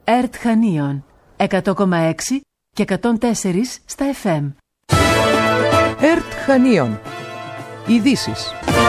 ΕΡΤ Χανίων 100,6 και 104 στα FM. ΕΡΤ Χανίων. Ειδήσεις.